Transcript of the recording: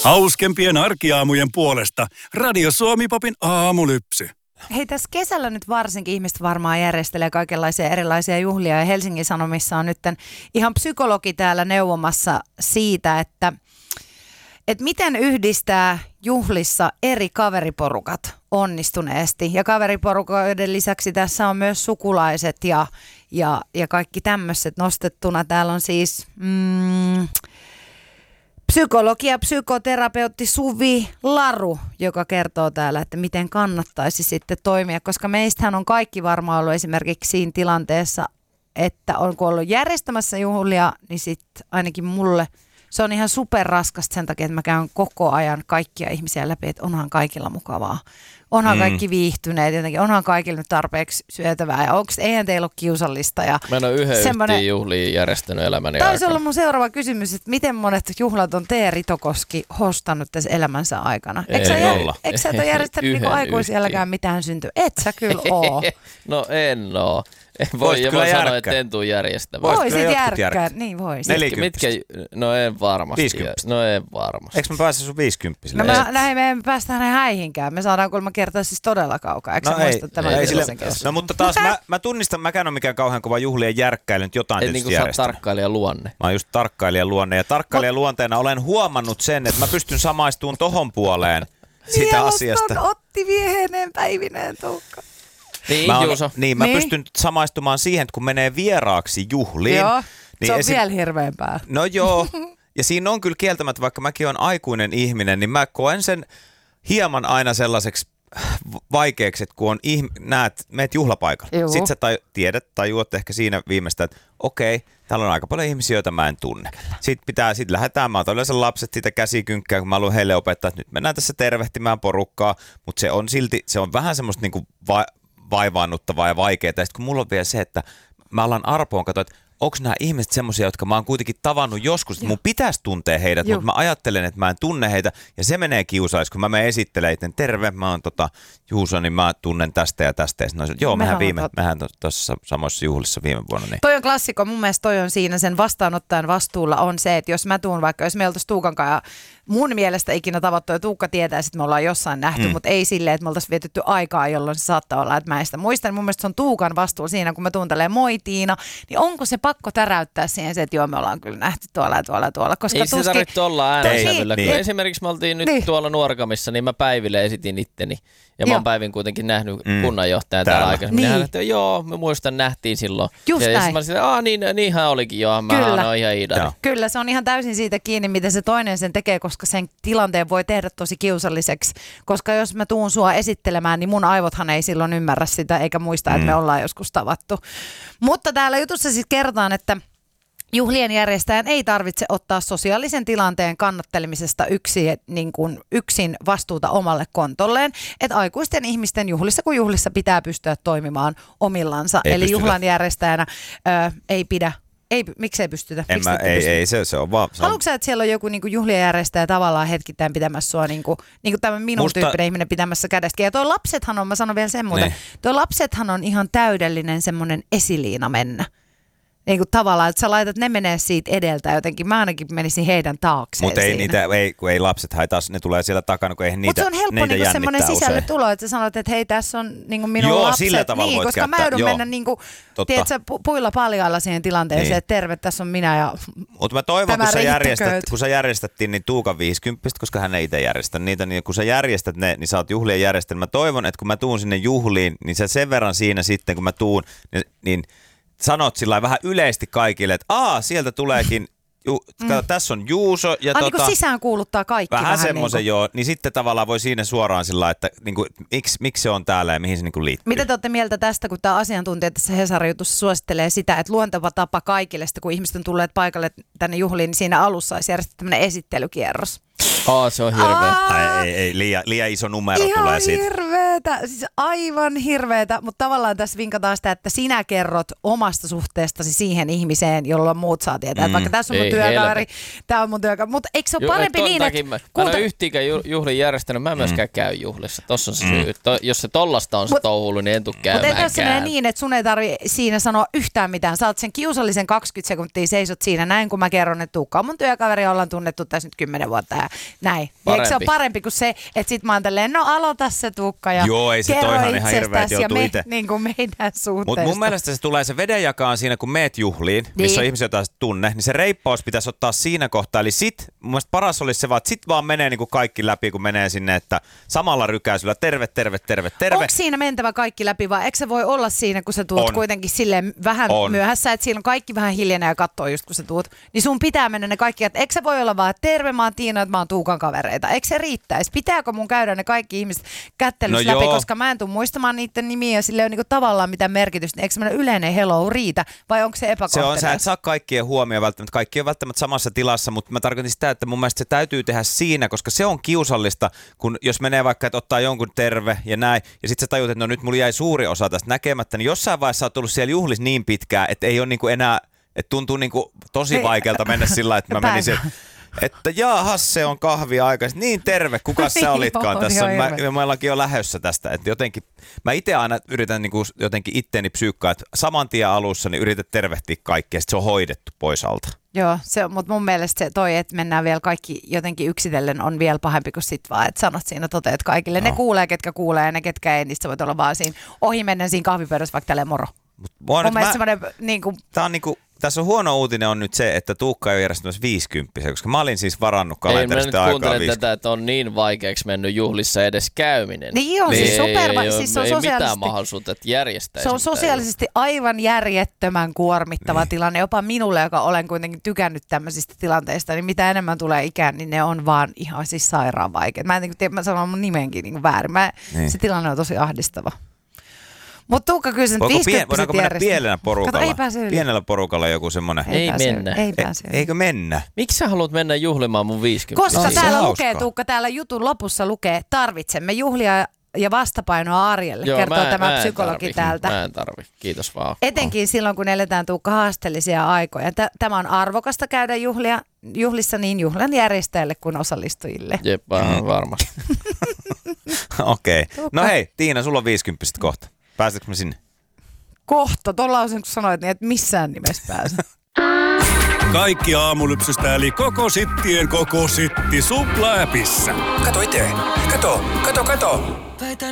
Hauskempien arkiaamujen puolesta Radio Suomi-popin aamulypsy. Hei, tässä kesällä nyt varsinkin ihmiset varmaan järjestelee kaikenlaisia erilaisia juhlia ja Helsingin Sanomissa on nyt ihan psykologi täällä neuvomassa siitä, että miten yhdistää juhlissa eri kaveriporukat onnistuneesti. Ja kaveriporukoiden lisäksi tässä on myös sukulaiset ja kaikki tämmöiset nostettuna. Täällä on siis psykologi ja psykoterapeutti Suvi Laru, joka kertoo täällä, että miten kannattaisi sitten toimia, koska meistähän on kaikki varmaan ollut esimerkiksi siinä tilanteessa, että on kun ollut järjestämässä juhlia, niin sitten ainakin mulle se on ihan superraskasta sen takia, että mä käyn koko ajan kaikkia ihmisiä läpi, että onhan kaikilla mukavaa. Onhan kaikki viihtyneet jotenkin, onhan kaikilla nyt tarpeeksi syötävää ja eihän teillä ole kiusallista. Ja mä en ole yhden juhliin järjestänyt elämäni aikana. Taisi olla mun seuraava kysymys, että miten monet juhlat on Ritokoski hostannut tässä elämänsä aikana? Eikö sä et ole järjestänyt niin aikuisielläkään mitään syntyä? Et sä kyllä oo. No en oo. Voi sanoa, että en tuu järjestämään. Voisit järkkää, niin voisit. Mitkä? No en varmasti. 50. No en varmasti. Eikö mä pääse sun 50-sille? No me emme päästä hänen häihinkään. Me saadaan kuulemma kertoa siis todella kaukaa. Eikö sä muista tämän? No mutta taas mä tunnistan, mäkään on mikään kauhean kova juhlien järkkäily, nyt jotain tietysti niin järjestämään. Sä oot tarkkailijan luonne. Mä oon just tarkkailijan luonne ja tarkkailijan luonteena olen huomannut sen, että mä pystyn samaistumaan tohon puoleen sitä asiasta. Otti vieheneen päivineen Tuukka. Mä pystyn samaistumaan siihen, että kun menee vieraaksi juhliin. Joo, niin se on vielä hirveämpää. No joo, ja siinä on kyllä kieltämättä, vaikka mäkin olen aikuinen ihminen, niin mä koen sen hieman aina sellaiseksi vaikeaksi, että kun meet juhlapaikalle. Sitten sä tajuat ehkä siinä viimeistä, että okei, täällä on aika paljon ihmisiä, joita mä en tunne. Sitten lähdetään, mä otan yleensä lapset siitä käsikynkkää, kun mä haluan heille opettaa, että nyt mennään tässä tervehtimään porukkaa, mutta se on vähän semmoista niinku vaivaannuttavaa ja vaikeaa. Ja sitten kun mulla on vielä se, että mä alan arpoon katsoa, että onko nämä ihmiset semmoisia, jotka mä oon kuitenkin tavannut joskus, että mun pitäisi tuntea heidät, mutta mä ajattelen, että mä en tunne heitä ja se menee kiusaisi, kun mä menen esittelen, että terve, mä oon Juuso, niin mä tunnen tästä ja tästä. Ja mehän tuossa samoissa juhlissa viime vuonna. Niin. Toi on klassikko, mun mielestä toi on siinä sen vastaanottajan vastuulla on se, että jos mä tuun vaikka, jos me oltaisiin Tuukan kanssa mun mielestä ikinä tavattu ja Tuukka tietää, että me ollaan jossain nähty, mutta ei silleen, että me oltaisiin vietetty aikaa, jolloin se saattaa olla, että mä en sitä muista. Niin mun mielestä se on Tuukan vastuulla siinä, kun mä tuun tälleen moi Tiina, niin onko se pakko täräyttää siihen se, että joo, me ollaan kyllä nähty tuolla ja tuolla ja tuolla. Koska ei se tarvitse olla äänensävyllä. Niin. Esimerkiksi me oltiin nyt tuolla Nuorgamissa, niin mä Päiville esitin itteni. Ja mä oon Päivin kuitenkin nähnyt kunnanjohtajan täällä aikaisemmin. Hän että joo, me muistan, nähtiin silloin. Just ja näin. Mä sanoin, niinhän olikin joo, mä oon ihan idari. Kyllä, se on ihan täysin siitä kiinni, miten se toinen sen tekee, koska sen tilanteen voi tehdä tosi kiusalliseksi. Koska jos mä tuun sua esittelemään, niin mun aivothan ei silloin ymmärrä sitä, eikä muista, että me ollaan joskus tavattu. Mutta täällä jutussa siis kerrotaan, että juhlien järjestäjän ei tarvitse ottaa sosiaalisen tilanteen kannattelemisesta yksin vastuuta omalle kontolleen. Että aikuisten ihmisten juhlissa kuin juhlissa pitää pystyä toimimaan omillansa. Eli juhlan järjestäjänä ei pidä. Miksei pystytä? Se on vaan. Haluatko sä, että siellä on joku juhlien järjestäjä tavallaan hetkittäin pitämässä sua, niin kuin tämä minun tyyppinen ihminen pitämässä kädestä. Ja tuo lapsethan on, mä sanon vielä sen muuten, tuo lapsethan on ihan täydellinen semmoinen esiliina mennä. Niin kuin tavallaan, että sä laitat ne menee siitä edeltä jotenkin. Mä ainakin menisin heidän taakseen. Mutta ei lapset taas, ne tulee siellä takana, kun eihän niitä jännittää usein. Mutta se on helppo semmoinen sisälle tulo, että sä sanot, että hei, tässä on minun lapset. Sillä tavalla niin, voit koska käyttää. Mä joudun mennä tiedätkö, puilla paljailla siihen tilanteeseen, että terve, tässä on minä ja mutta mä toivon, kun sä järjestettiin niin Tuukan 50, koska hän ei itse järjestä niitä, niin kun sä järjestät ne, niin sä oot juhlien järjestänyt. Mä toivon, että kun mä tuun sinne juhliin, niin sä sen verran siinä sitten, kun mä tuun, niin sanot sillä vähän yleisesti kaikille, että sieltä tuleekin, kato, tässä on Juuso. Ja niin kuin sisään kuuluttaa kaikki. Vähän semmoisen niin sitten tavallaan voi siinä suoraan sillä, että miksi se on täällä ja mihin se liittyy. Mitä te olette mieltä tästä, kun tämä asiantuntija tässä Hesarin jutussa suosittelee sitä, että luonteva tapa kaikille, kun ihmiset on tulleet paikalle tänne juhliin, niin siinä alussa olisi järjestetty tämmöinen esittelykierros. Se on hirveä. Ei, liian iso numero ihan tulee siitä. Hirveä. siis aivan hirveetä, mutta tavallaan tässä vinkataan sitä, että sinä kerrot omasta suhteestasi siihen ihmiseen, jolloin muut saa tietää. Että vaikka tässä on mun työkaveri, tämä on mun työkaveri, mutta eikö se ole parempi niin, että... Mä en ole yhtiinkään juhlin järjestänyt, mä en myöskään käy juhlissa. Tossa on se syy. Jos se tollasta on se touhulu, niin en tule käymäänkään. Mutta eikö se mene niin, että sun ei tarvitse siinä sanoa yhtään mitään. Saat sen kiusallisen 20 sekuntia, seisot siinä näin, kun mä kerron, että Tuukka on mun työkaveri, ollaan tunnettu tässä nyt 10 vuotta ja näin. Eikö se ole parempi kuin se, että sit mä oon tälleen, no aloita se Tuukka ja joo, ei se toihan ihan hirveä, että joutuu itse. Niin kuin meidän suhteesta. Mutta mun mielestä se tulee se vedenjakaan siinä, kun meet juhliin, missä on ihmisiä, joita tunne, niin se reippaus pitäisi ottaa siinä kohtaa. Eli mun mielestä paras olisi se vaan, että sit vaan menee niin kuin kaikki läpi, kun menee sinne, että samalla rykäisyllä terve. Onko siinä mentävä kaikki läpi vai eikö se voi olla siinä, kun sä tuut kuitenkin silleen vähän myöhässä, että siinä on kaikki vähän hiljenee ja katsoo just kun sä tuut, niin sun pitää mennä ne kaikki, että eikö se voi olla vaan, että terve, mä oon Tiina, että mä oon Tuukan kavereita. Eikö se riittäisi? Pitääkö mun käydä ne kaikki ihmiset kättelyssä läpi, koska mä en tule muistamaan niiden nimiä ja sille ei ole niinku tavallaan mitään merkitystä. Eikö semmoinen yleinen hello riitä vai onko se epäkohtelias? Se on, sä et saa kaikkien huomioon välttämättä. Kaikki on välttämättä samassa tilassa, mutta mä tarkoitin sitä, että mun mielestä se täytyy tehdä siinä, koska se on kiusallista, kun jos menee vaikka, että ottaa jonkun terve ja näin, ja sitten sä tajut, että no nyt mulla jäi suuri osa tästä näkemättä, niin jossain vaiheessa oot tullut siellä juhlissa niin pitkään, että ei ole niinku enää, että tuntuu niinku tosi vaikealta mennä sillä, että mä menisin, että jaahas, se on kahviaika. Niin terve, kuka sä olitkaan tässä? Me ollaankin jo lähdössä tästä. Että jotenkin, mä itse aina yritän niinku jotenkin itteeni psyykkaa, että saman tien alussa niin yrität tervehtiä kaikkea, sitten se on hoidettu pois alta. Joo, mutta mun mielestä se toi, että mennään vielä kaikki jotenkin yksitellen on vielä pahempi kuin sit vaan, että sanot siinä toteet kaikille. Ne kuulee, ketkä kuulee ja ne, ketkä ei, niistä voit olla vaan siinä ohimennen siinä kahvipöydässä vaikka tälleen moro. Mun mielestä semmoinen niinku... Tää on niinku... Tässä on huono uutinen on nyt se, että Tuukka ei ole järjestämässä 50, koska mä olin siis varannut kalenterista aikaa 50. Ei, mä nyt kuuntelen tätä, että on niin vaikeaksi mennyt juhlissa edes käyminen. Niin on, siis siis se on ei mitään mahdollisuutta, että järjestäisi. Se on sosiaalisesti aivan järjettömän kuormittava tilanne. Jopa minulle, joka olen kuitenkin tykännyt tämmöisistä tilanteista, niin mitä enemmän tulee ikään, niin ne on vaan ihan siis sairaan vaikeat. Mä sanon mun nimenkin niin väärin. Se tilanne on tosi ahdistava. Mutta Tuukka kyllä sen 50 voidaanko mennä pienellä porukalla? Kato, ei pääse yli. Pienellä porukalla joku semmoinen. Ei mennä. Ei pääse yli. Eikö mennä? Miksi sä haluat mennä juhlimaan mun 50? Koska täällä lukee, Tuukka, täällä jutun lopussa lukee, tarvitsemme juhlia ja vastapainoa arjelle, kertoo tämä psykologi täältä. Mä en tarvi, kiitos vaan. Etenkin silloin, kun eletään Tuukka haasteellisia aikoja. Tämä on arvokasta käydä juhlissa niin juhlan järjestäjille kuin osallistujille. Jep, varmasti. Okei. No hei, Tiina, sulla on 50 kohta. Pääsetkö me sinne? Kohta, tuon lauseen kun sanoit, niin et missään nimessä pääse. Kaikki Aamulypsystä eli koko sitti suplä-appissa. Kato itse. Kato.